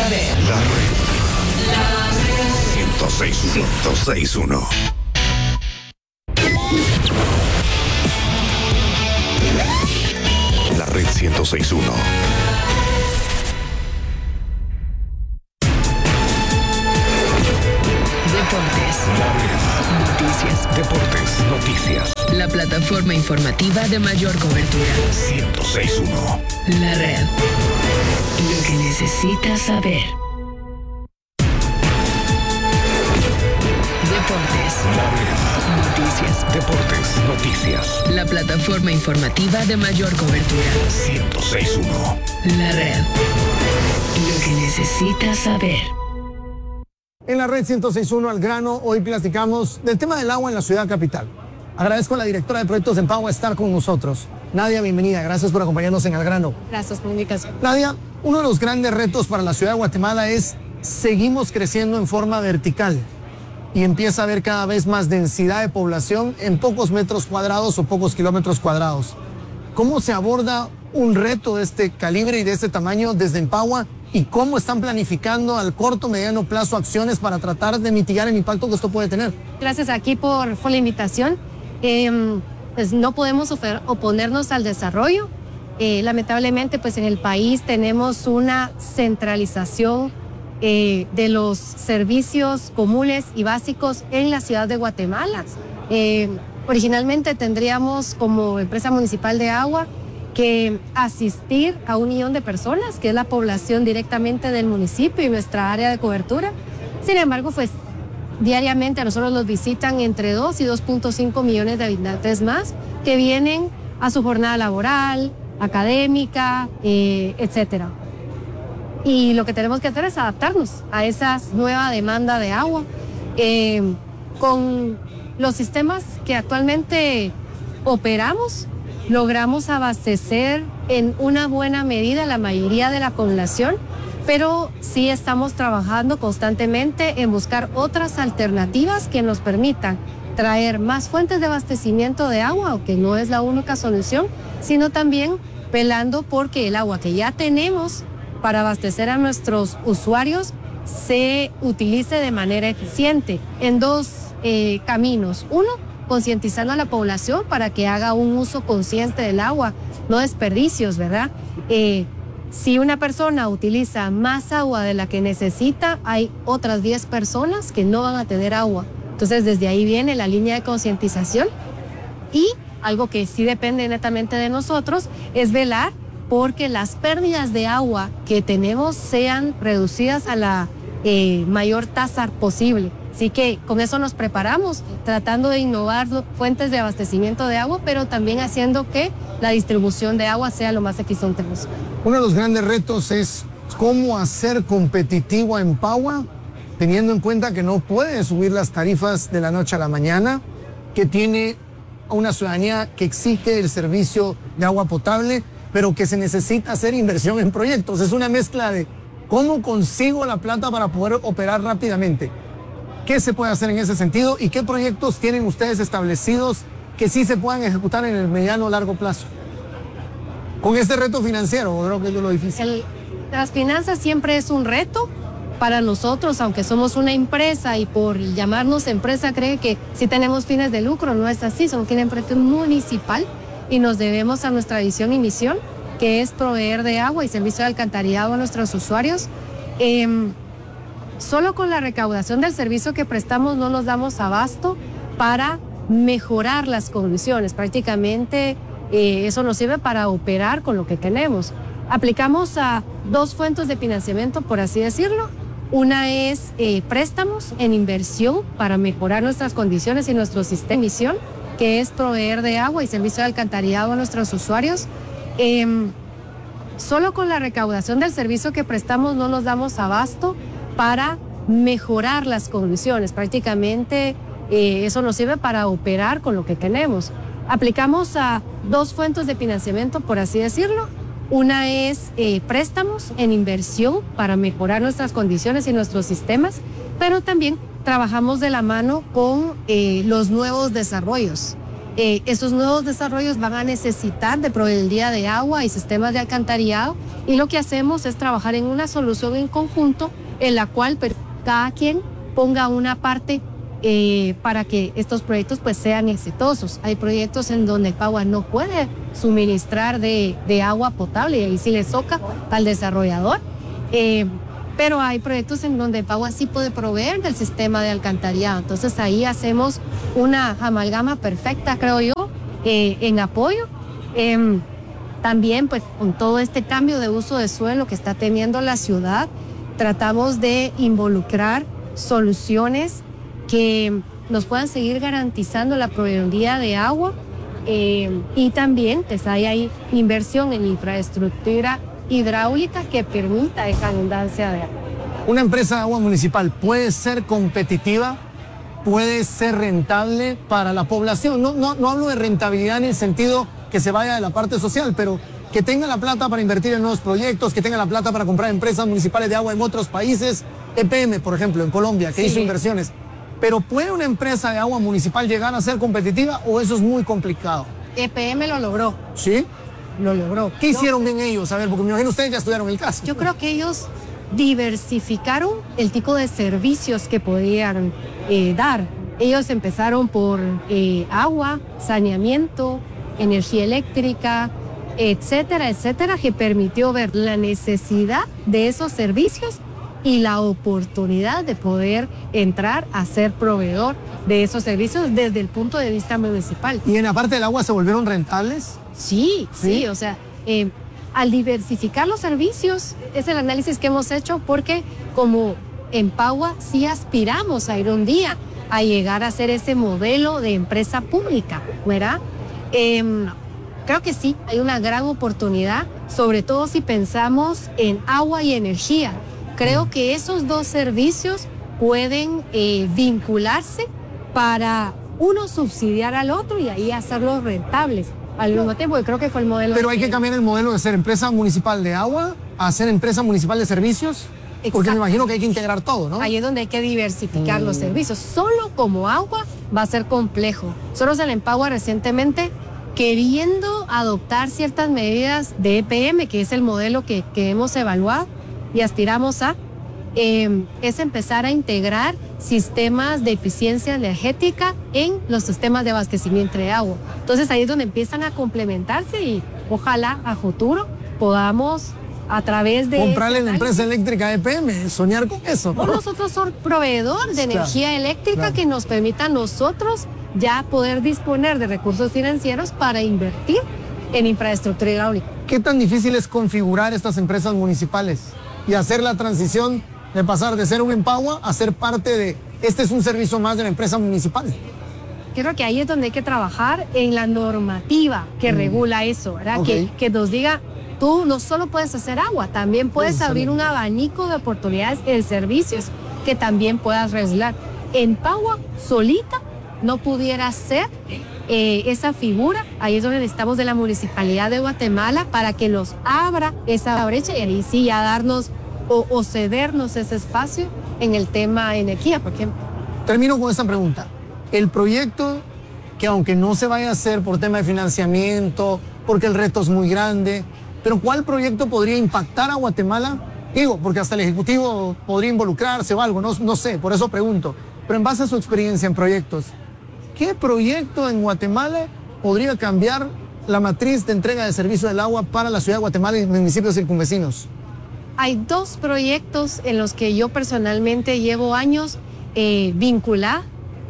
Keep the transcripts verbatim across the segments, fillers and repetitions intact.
red. La red. La red. ciento seis punto uno. La red ciento seis punto uno. Deportes. La red. Noticias. Deportes, noticias. La plataforma informativa de mayor cobertura. ciento seis punto uno. La red. Lo que necesitas saber. Deportes. La red. Noticias. Deportes, noticias. La plataforma informativa de mayor cobertura. ciento seis punto uno. La red. Lo que necesitas saber. En la red ciento seis punto uno al grano, hoy platicamos del tema del agua en la ciudad capital. Agradezco a la directora de proyectos de Empagua estar con nosotros. Nadia, bienvenida. Gracias por acompañarnos en Al Grano. Gracias por la invitación. Nadia, uno de los grandes retos para la ciudad de Guatemala es seguimos creciendo en forma vertical y empieza a haber cada vez más densidad de población en pocos metros cuadrados o pocos kilómetros cuadrados. ¿Cómo se aborda un reto de este calibre y de este tamaño desde Empagua? ¿Y cómo están planificando al corto, mediano plazo acciones para tratar de mitigar el impacto que esto puede tener? Gracias aquí por, por la invitación. Eh, pues no podemos oponernos al desarrollo. Eh, lamentablemente, pues en el país tenemos una centralización eh, de los servicios comunes y básicos en la ciudad de Guatemala. Eh, originalmente tendríamos como empresa municipal de agua que asistir a un millón de personas, que es la población directamente del municipio y nuestra área de cobertura. Sin embargo, pues diariamente a nosotros nos visitan entre dos y dos punto cinco millones de habitantes más que vienen a su jornada laboral, académica, eh, etcétera. Y lo que tenemos que hacer es adaptarnos a esa nueva demanda de agua. Eh, con los sistemas que actualmente operamos, logramos abastecer en una buena medida la mayoría de la población, pero sí estamos trabajando constantemente en buscar otras alternativas que nos permitan traer más fuentes de abastecimiento de agua, aunque no es la única solución, sino también velando porque el agua que ya tenemos para abastecer a nuestros usuarios se utilice de manera eficiente en dos eh, caminos. Uno, concientizando a la población para que haga un uso consciente del agua, no desperdicios, ¿verdad? Eh, si una persona utiliza más agua de la que necesita, hay otras diez personas que no van a tener agua. Entonces, desde ahí viene la línea de concientización y algo que sí depende netamente de nosotros es velar porque las pérdidas de agua que tenemos sean reducidas a la eh, mayor tasa posible. Así que con eso nos preparamos, tratando de innovar fuentes de abastecimiento de agua, pero también haciendo que la distribución de agua sea lo más eficiente posible. Uno de los grandes retos es cómo hacer competitivo a Empagua, teniendo en cuenta que no puede subir las tarifas de la noche a la mañana, que tiene a una ciudadanía que exige el servicio de agua potable, pero que se necesita hacer inversión en proyectos. Es una mezcla de cómo consigo la plata para poder operar rápidamente. ¿Qué se puede hacer en ese sentido y qué proyectos tienen ustedes establecidos que sí se puedan ejecutar en el mediano o largo plazo? Con este reto financiero, creo que es lo difícil. El, las finanzas siempre es un reto para nosotros, aunque somos una empresa y por llamarnos empresa cree que sí tenemos fines de lucro. No es así, somos una empresa municipal y nos debemos a nuestra visión y misión, que es proveer de agua y servicio de alcantarillado a nuestros usuarios. Eh, Solo con la recaudación del servicio que prestamos no nos damos abasto para mejorar las condiciones. Prácticamente eh, eso nos sirve para operar con lo que tenemos. Aplicamos a dos fuentes de financiamiento, por así decirlo. Una es eh, préstamos en inversión para mejorar nuestras condiciones y nuestro sistema de emisión, que es proveer de agua y servicio de alcantarillado a nuestros usuarios. Eh, solo con la recaudación del servicio que prestamos no nos damos abasto para mejorar las condiciones. Prácticamente eh, eso nos sirve para operar con lo que tenemos. Aplicamos a dos fuentes de financiamiento, por así decirlo. Una es eh, préstamos en inversión para mejorar nuestras condiciones y nuestros sistemas, pero también trabajamos de la mano con eh, los nuevos desarrollos. Eh, esos nuevos desarrollos van a necesitar de proveeduría de agua y sistemas de alcantarillado, y lo que hacemos es trabajar en una solución en conjunto en la cual pues, cada quien ponga una parte eh, para que estos proyectos pues, sean exitosos. Hay proyectos en donde Pagua no puede suministrar de, de agua potable y ahí sí le toca al desarrollador. Eh, pero hay proyectos en donde Pagua sí puede proveer del sistema de alcantarillado. Entonces ahí hacemos una amalgama perfecta, creo yo, eh, en apoyo. Eh, también, pues, con todo este cambio de uso de suelo que está teniendo la ciudad, tratamos de involucrar soluciones que nos puedan seguir garantizando la proveeduría de agua eh, y también, pues, hay, hay inversión en infraestructura hidráulica que permita esa abundancia de agua. Una empresa de agua municipal puede ser competitiva, puede ser rentable para la población. No, no, no hablo de rentabilidad en el sentido que se vaya de la parte social, pero que tenga la plata para invertir en nuevos proyectos, que tenga la plata para comprar empresas municipales de agua en otros países. E P M, por ejemplo, en Colombia, que sí. hizo inversiones. Pero ¿puede una empresa de agua municipal llegar a ser competitiva o eso es muy complicado? E P M lo logró. ¿Sí? Lo logró. ¿Qué hicieron bien ellos? A ver, porque me imagino ustedes ya estudiaron el caso. Yo creo que ellos diversificaron el tipo de servicios que podían eh, dar. Ellos empezaron por eh, agua, saneamiento, energía eléctrica, etcétera, etcétera, que permitió ver la necesidad de esos servicios y la oportunidad de poder entrar a ser proveedor de esos servicios desde el punto de vista municipal. ¿Y en la parte del agua se volvieron rentables? Sí, sí, sí o sea, eh, al diversificar los servicios, es el análisis que hemos hecho, porque como en Pagua sí aspiramos a ir un día a llegar a ser ese modelo de empresa pública, ¿verdad? Eh, creo que sí, hay una gran oportunidad, sobre todo si pensamos en agua y energía. Creo que esos dos servicios pueden eh, vincularse para uno subsidiar al otro y ahí hacerlos rentables al mismo tiempo. Yo creo que fue el modelo. Pero hay que cambiar el modelo de ser empresa municipal de agua a ser empresa municipal de servicios. Exacto. Porque me imagino que hay que integrar todo, ¿no? Ahí es donde hay que diversificar mm. los servicios. Solo como agua va a ser complejo. Nosotros en Empower recientemente, queriendo adoptar ciertas medidas de E P M, que es el modelo que, que hemos evaluado y aspiramos a, eh, es empezar a integrar sistemas de eficiencia energética en los sistemas de abastecimiento de agua. Entonces ahí es donde empiezan a complementarse y ojalá a futuro podamos a través de... comprarle la empresa eléctrica E P M, soñar con eso, ¿no? O nosotros somos proveedor de energía claro, eléctrica claro. que nos permita a nosotros ya poder disponer de recursos financieros para invertir en infraestructura hidráulica. ¿Qué tan difícil es configurar estas empresas municipales y hacer la transición de pasar de ser un Empower a ser parte de, este es un servicio más de la empresa municipal? Creo que ahí es donde hay que trabajar en la normativa que mm. regula eso, ¿verdad? Okay. Que, que nos diga, tú no solo puedes hacer agua, también puedes sí, abrir sí. un abanico de oportunidades en servicios que también puedas regular. En Pagua solita no pudiera ser eh, esa figura. Ahí es donde necesitamos de la Municipalidad de Guatemala para que nos abra esa brecha y ahí sí ya darnos o, o cedernos ese espacio en el tema energía, por ejemplo. Termino con esta pregunta. El proyecto, que aunque no se vaya a hacer por tema de financiamiento, porque el reto es muy grande, pero ¿cuál proyecto podría impactar a Guatemala? Digo, porque hasta el Ejecutivo podría involucrarse o algo, no, no sé, por eso pregunto. Pero en base a su experiencia en proyectos, ¿qué proyecto en Guatemala podría cambiar la matriz de entrega de servicio del agua para la ciudad de Guatemala y municipios circunvecinos? Hay dos proyectos en los que yo personalmente llevo años eh, vinculada,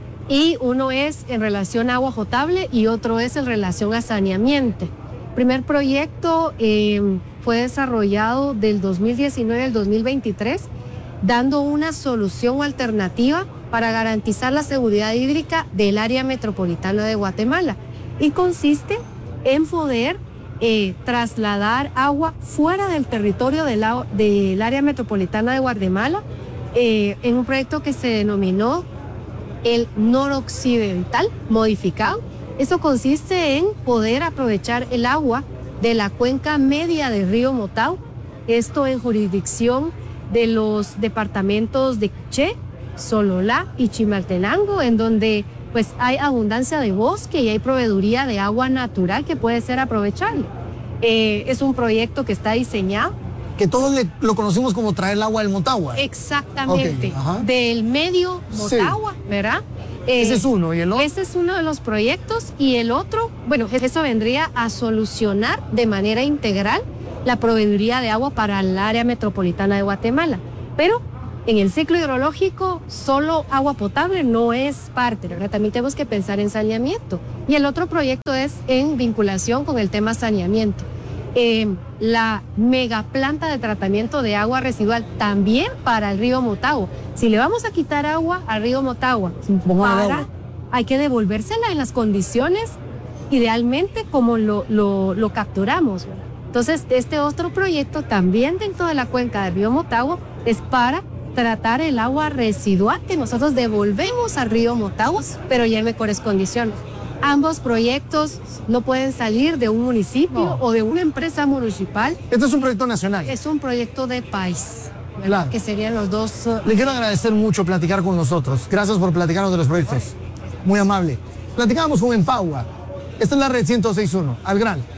y uno es en relación a agua potable y otro es en relación a saneamiento. El primer proyecto eh, fue desarrollado del dos mil diecinueve al dos mil veintitrés, dando una solución alternativa para garantizar la seguridad hídrica del área metropolitana de Guatemala, y consiste en poder eh, trasladar agua fuera del territorio del, del área metropolitana de Guatemala eh, en un proyecto que se denominó el noroccidental modificado. Eso consiste en poder aprovechar el agua de la cuenca media del río Motao, esto en jurisdicción de los departamentos de Quiché, Sololá y Chimaltenango, en donde pues hay abundancia de bosque y hay proveeduría de agua natural que puede ser aprovechable. Eh, es un proyecto que está diseñado. Que todos le- lo conocimos como traer el agua del Motagua. Exactamente, Ok, ajá. del medio Sí. Motagua, ¿verdad? Eh, Ese es uno, ¿y el otro? Ese es uno de los proyectos y el otro, bueno, eso vendría a solucionar de manera integral la proveeduría de agua para el área metropolitana de Guatemala. Pero en el ciclo hidrológico solo agua potable no es parte, ¿verdad? También tenemos que pensar en saneamiento. Y el otro proyecto es en vinculación con el tema saneamiento. Eh, la megaplanta de tratamiento de agua residual también para el río Motagua. Si le vamos a quitar agua al río Motagua, Pongan el para, agua. hay que devolvérsela en las condiciones idealmente como lo, lo, lo capturamos, ¿verdad? Entonces, este otro proyecto también dentro de la cuenca del río Motagua es para tratar el agua residual que nosotros devolvemos al río Motagua, pero ya en mejores condiciones. Ambos proyectos no pueden salir de un municipio No. o de una empresa municipal. Este es un proyecto nacional. Es un proyecto de país, ¿verdad? Claro. Que serían los dos. uh, Le quiero agradecer mucho platicar con nosotros. Gracias por platicarnos de los proyectos. Muy amable. Platicamos con Empagua. Esta es la red ciento seis punto uno. Al grano.